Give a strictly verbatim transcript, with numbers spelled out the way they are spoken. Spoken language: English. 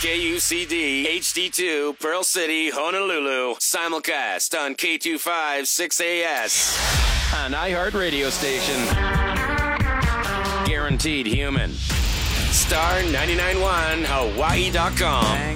K U C D, H D two, Pearl City, Honolulu. Simulcast on K two five six A S. An iHeart radio station. Guaranteed human. Star ninety-nine point one Hawaii dot com.